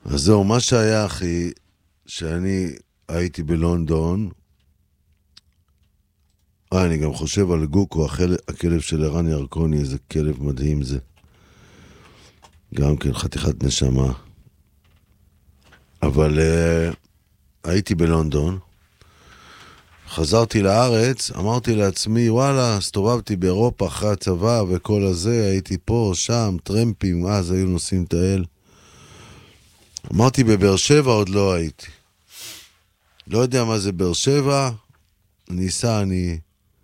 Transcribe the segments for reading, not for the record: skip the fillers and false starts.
אז זהו, מה שהיה, אחי, שאני הייתי בלונדון, אני גם חושב על גוקו, הכלב של ערן ירקוני, איזה כלב מדהים זה. גם כן חתיכת נשמה. אבל הייתי בלונדון, חזרתי לארץ, אמרתי לעצמי, וואלה, הסתובבתי באירופה אחרי הצבא וכל הזה, הייתי פה, שם, טרמפים, אז היו נוסעים טייל. אמרתי, בבאר שבע עוד לא הייתי. לא יודע מה זה באר שבע, אני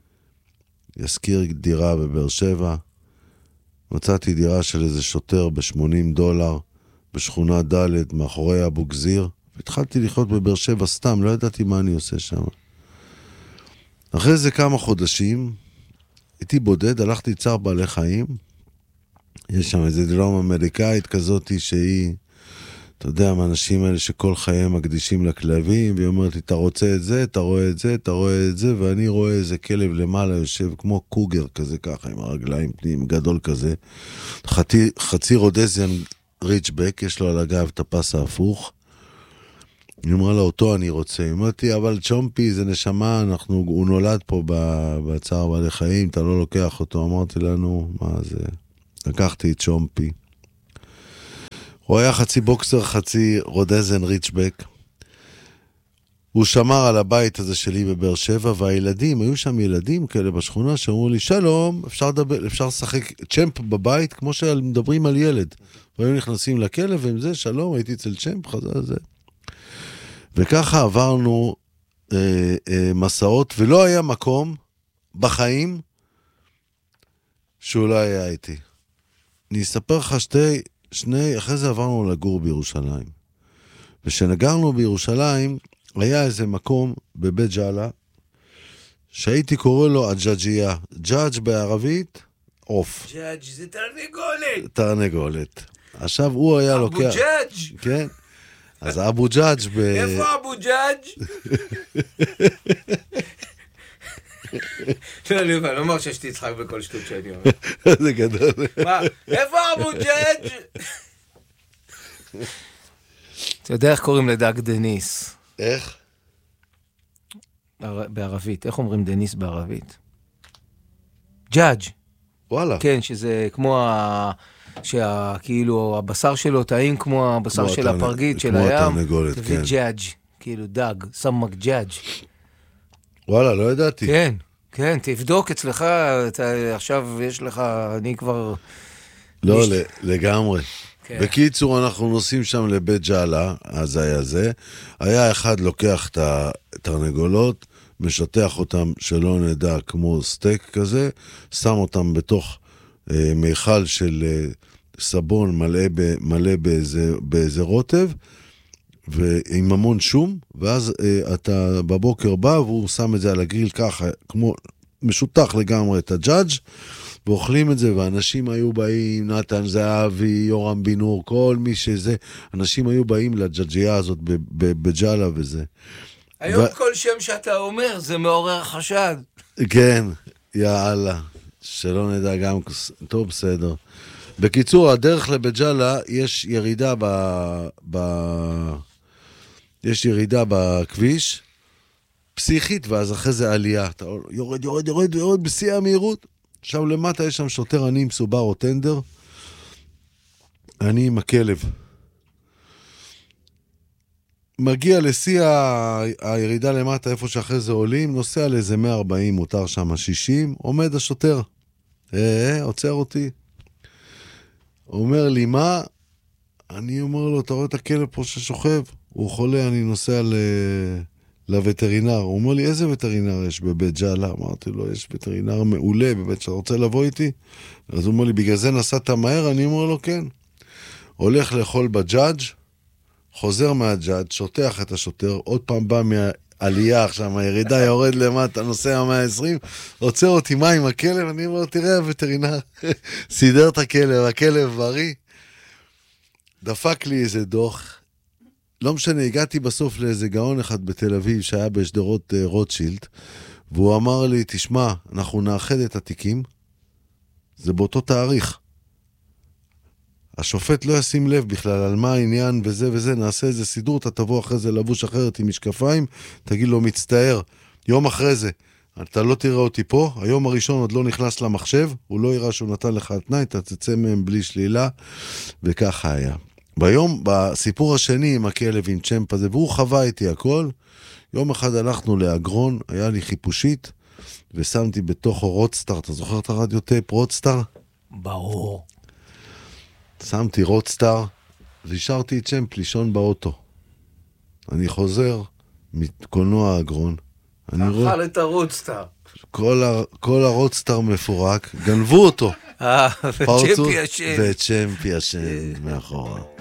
אזכיר דירה בבאר שבע. מצאתי דירה של איזה שוטר $80 בשכונה ד' מאחורי אבו גזיר, והתחלתי לחיות בבאר שבע סתם, לא ידעתי מה אני עושה שם. אחרי זה כמה חודשים, הייתי בודד, הלכתי צער בעלי חיים, יש שם איזה דרום אמריקאית כזאת שהיא, אתה יודע, מהאנשים האלה שכל חייהם מקדישים לכלבים, והיא אומרת לי, אתה רוצה את זה, אתה רואה את זה, אתה רואה את זה, ואני רואה איזה כלב למעלה יושב כמו קוגר כזה ככה, עם הרגליים פנים, גדול כזה, חצי רודזיאן ריצ'בק, יש לו על הגב את הפס ההפוך, אני אומר לה, אותו אני רוצה. היא אומרת לי, אבל צ'ומפי זה נשמה, הוא נולד פה בצער בעלי חיים, אתה לא לוקח אותו. אמרתי לנו, מה זה? לקחתי את צ'ומפי. הוא היה חצי בוקסר, חצי רודזן ריצ'בק. הוא שמר על הבית הזה שלי בבאר שבע, והילדים, היו שם ילדים כאלה בשכונה, שאמרו לי, שלום, אפשר לשחק צ'מפ בבית, כמו שמדברים על ילד. והיו נכנסים לכלב, ועם זה, שלום, הייתי אצל צ'מפ, חזר זה. וככה עברנו מסעות, ולא היה מקום בחיים שהוא לא היה איתי. אני אספר לך אחרי זה עברנו לגור בירושלים. ושנגרנו בירושלים, היה איזה מקום בבית ג'אלה, שהייתי קורא לו הג'אג'יה. ג'אג' בערבית, עוף. ג'אג' זה תרנגולת. תרנגולת. עכשיו הוא היה לוקח... אבו ג'אג'. כן. אז אבו ג'אג' איפה אבו ג'אג'? לא, אני לא מרשה שתצחק בכל שטות שאני אומר. זה גדול. מה? איפה אבו ג'אג'? אתה יודע איך קוראים לדג דניס? איך? בערבית. איך אומרים דניס בערבית? ג'אג'. וואלה. כן, שזה כמו כאילו הבשר שלו טעים כמו הבשר של הפרגית של הים. כמו התרנגולת, כן. וג'אג', כאילו דג, סמק ג'אג'. וואלה, לא ידעתי. כן, כן, תבדוק אצלך, עכשיו יש לך, אני כבר... לא, לגמרי. בקיצור, אנחנו נוסעים שם לבית ג'אלה, אז היה זה. היה אחד לוקח את התרנגולות, משטח אותם שלא נדע כמו סטייק כזה, שם אותם בתוך מיכל של סבון מלא באיזה רוטב, ועם המון שום, ואז אתה בבוקר בא, והוא שם את זה על הגריל ככה, כמו משותח לגמרי את הג'אג', ואוכלים את זה, ואנשים היו באים, נתן זהבי, יורם בינור, כל מי שזה, אנשים היו באים לג'אג'יה הזאת בג'אלה וזה. היום כל שם שאתה אומר, זה מעורר חשד. כן, יאללה, שלא נדע גם, טוב, בסדר. בקיצור, הדרך לבית ג'אלה, יש ירידה בכביש, פסיכית, ואז אחרי זה עלייה. אתה יורד בשיא המהירות. עכשיו למטה יש שם שוטר, אני עם סובארו טנדר, אני עם הכלב. מגיע לשיא הירידה למטה, איפה שאחרי זה עולים, נוסע לאיזה 140, מותר שם 60, עומד השוטר. עוצר אותי. אומר לי, מה? אני אומר לו, אתה רואה את הכלב פה ששוכב? הוא חולה, אני נוסע לווטרינר. הוא אומר לי, איזה וטרינר יש בבית ג'אלה? אמרתי לו, יש וטרינר מעולה בבית שאתה רוצה לבוא איתי? אז הוא אומר לי, בגלל זה נסעת מהר? אני אומר לו, כן. הולך לאכול בג'אג', חוזר מהג'אג', שוטח את השוטר, עוד פעם בא מהעלייה, עכשיו הירידה יורד למטה, נוסע 120, עוצר אותי מה עם הכלב? אני אומר לו, תראה הווטרינר, סידר את הכלב, הכלב בריא. דפק לי איזה דוח, לא משנה, הגעתי בסוף לאיזה גאון אחד בתל אביב, שהיה בשדרות רוטשילד, והוא אמר לי, תשמע, אנחנו נאחד את התיקים, זה באותו תאריך. השופט לא ישים לב בכלל על מה העניין וזה וזה, נעשה איזה סידור, אתה תבוא אחרי זה לבוש אחרת עם משקפיים, תגיד לו מצטער, יום אחרי זה, אתה לא תראה אותי פה, היום הראשון עוד לא נכנס למחשב, הוא לא יראה שהוא נתן לך תנאי, אתה תצא מהם בלי שלילה, וככה היה. בסיפור השני עם הכלב עם צ'מפ הזה, והוא חווה איתי הכל, יום אחד הלכנו לאגרון, היה לי חיפושית, ושמתי בתוכו רודסטאר, אתה זוכר את הרדיו טייפ רודסטאר? ברור. שמתי רודסטאר, והשארתי את צ'מפ לישון באוטו. אני חוזר מקולנוע האגרון, אכל את הרודסטאר. כל הרודסטאר מפורק, גנבו אותו. וצ'מפי ישן. וצ'מפי ישן מאחורה.